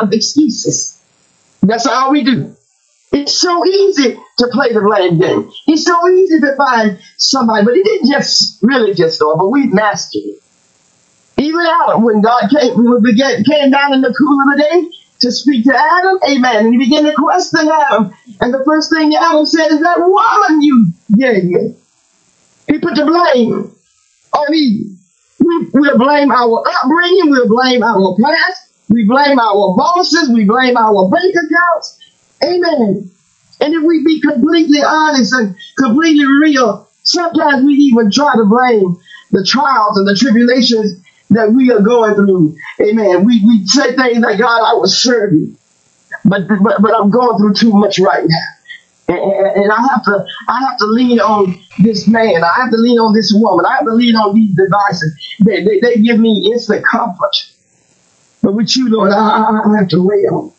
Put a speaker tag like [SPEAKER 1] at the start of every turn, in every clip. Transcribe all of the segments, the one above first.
[SPEAKER 1] of excuses. That's all we do. It's so easy to play the blame game. It's so easy to find somebody, but it didn't just really just go, but we mastered it. Even Adam, when God came down in the cool of the day to speak to Adam, amen, and he began to question Adam. And the first thing Adam said is, that woman you gave me. He put the blame on Eve. We'll blame our upbringing. We'll blame our past. We blame our bosses. We blame our bank accounts. Amen. And if we be completely honest and completely real, sometimes we even try to blame the trials and the tribulations that we are going through. Amen. We say things like, God, I was serving, but I'm going through too much right now. And I have to lean on this man. I have to lean on this woman. I have to lean on these devices. They give me instant comfort. But with you, Lord, I have to wait on.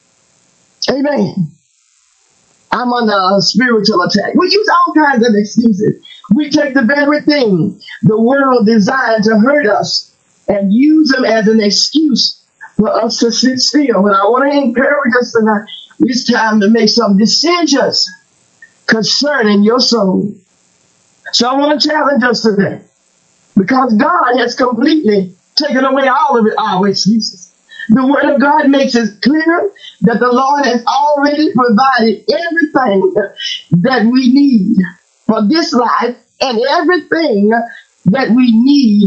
[SPEAKER 1] Amen. I'm under a spiritual attack. We use all kinds of excuses. We take the very thing the world designed to hurt us and use them as an excuse for us to sit still. And I want to encourage us tonight. It's time to make some decisions concerning your soul. So I want to challenge us today, because God has completely taken away all of our excuses. The word of God makes it clear that the Lord has already provided everything that we need for this life and everything that we need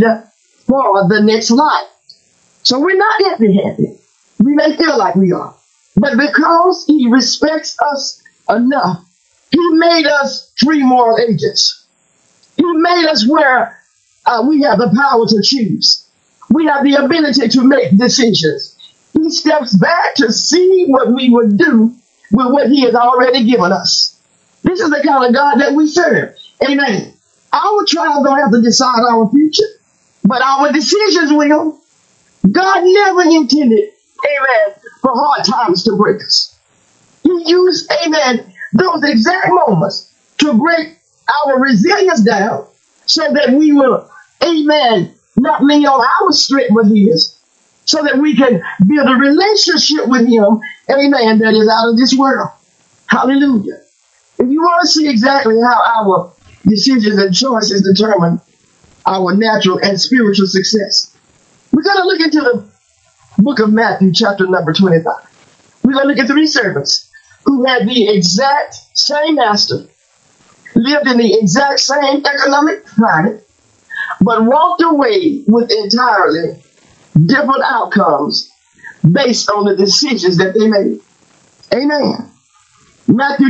[SPEAKER 1] for the next life. So we're not empty-handed. We may feel like we are, but because he respects us enough, he made us free moral agents. He made us where we have the power to choose. We have the ability to make decisions. He steps back to see what we would do with what he has already given us. This is the kind of God that we serve. Amen. Our trials don't have to decide our future, but our decisions will. God never intended, amen, for hard times to break us. He used, amen, those exact moments to break our resilience down so that we will, amen, not lean on our strength but his, so that we can build a relationship with him, amen, that is out of this world. Hallelujah. If you want to see exactly how our decisions and choices determine our natural and spiritual success, we're going to look into the book of Matthew, chapter number 25. We're going to look at 3 servants who had the exact same master, lived in the exact same economic climate, but walked away with entirely different outcomes based on the decisions that they made. Amen. Matthew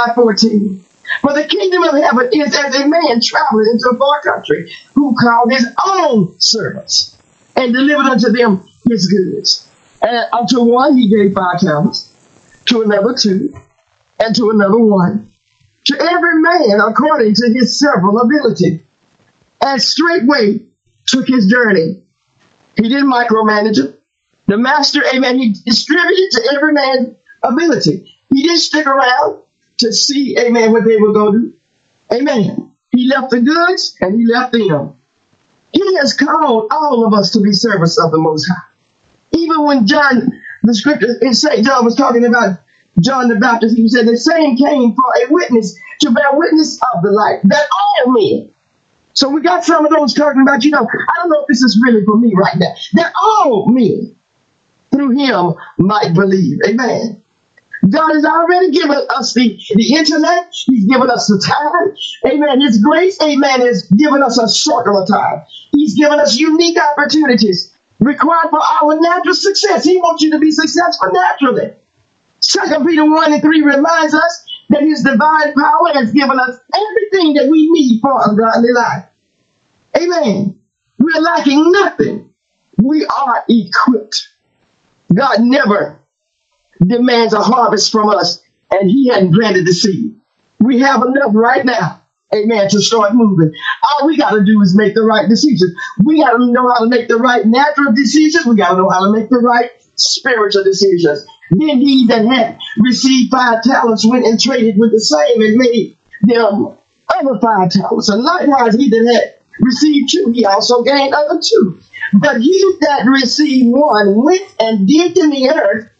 [SPEAKER 1] 25:14. For the kingdom of heaven is as a man traveling into a far country, who called his own servants and delivered unto them his goods. And unto one he gave 5 talents, to another 2, and to another 1, to every man according to his several ability. And straightway took his journey. He didn't micromanage it. The master, amen, he distributed to every man's ability. He didn't stick around to see, amen, what they were going to do. Amen. He left the goods and he left them. He has called all of us to be servants of the Most High. Even when John, the scripture in St. John was talking about John the Baptist, he said the same came for a witness, to bear witness of the light, that all men. So we got some of those talking about, I don't know if this is really for me right now, that all men through him might believe. Amen. God has already given us the intellect. He's given us the time. Amen. His grace, amen, has given us a circle of time. He's given us unique opportunities required for our natural success. He wants you to be successful naturally. 2 Peter 1:3 reminds us that his divine power has given us everything that we need for a godly life. Amen. We're lacking nothing. We are equipped. God never demands a harvest from us, and he hadn't planted the seed. We have enough right now, amen, to start moving. All we got to do is make the right decisions. We got to know how to make the right natural decisions. We got to know how to make the right spiritual decisions. Then he that had received 5 talents went and traded with the same and made them other 5 talents. And likewise, he that had received 2, he also gained other 2. But he that received 1 went and digged in the earth